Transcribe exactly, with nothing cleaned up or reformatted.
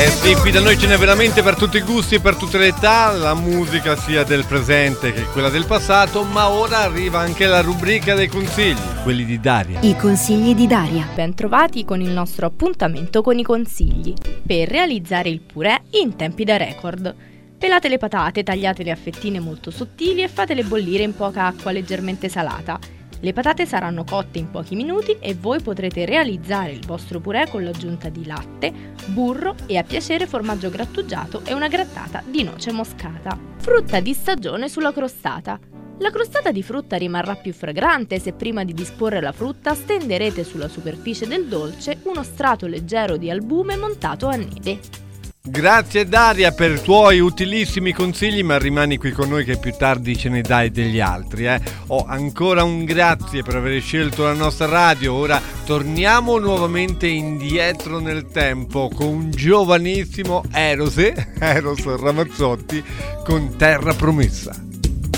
Sì, qui da noi ce n'è veramente per tutti i gusti e per tutte le età, la musica sia del presente che quella del passato, ma ora arriva anche la rubrica dei consigli, quelli di Daria. I consigli di Daria. Ben trovati con il nostro appuntamento con i consigli per realizzare il purè in tempi da record. Pelate le patate, tagliatele a fettine molto sottili e fatele bollire in poca acqua leggermente salata. Le patate saranno cotte in pochi minuti e voi potrete realizzare il vostro purè con l'aggiunta di latte, burro e a piacere formaggio grattugiato e una grattata di noce moscata. Frutta di stagione sulla crostata. La crostata di frutta rimarrà più fragrante se prima di disporre la frutta stenderete sulla superficie del dolce uno strato leggero di albume montato a neve. Grazie Daria per i tuoi utilissimi consigli, ma rimani qui con noi che più tardi ce ne dai degli altri. Eh? Oh, ancora un grazie per aver scelto la nostra radio. Ora torniamo nuovamente indietro nel tempo con un giovanissimo Eros, Eros Ramazzotti con Terra Promessa.